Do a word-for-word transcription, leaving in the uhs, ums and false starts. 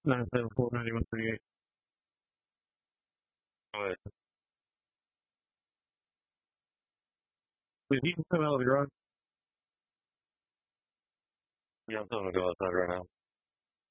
nine seven four ninety one thirty eight. Wait, Did he come out of the garage? yeah, I'm telling him to go outside right now.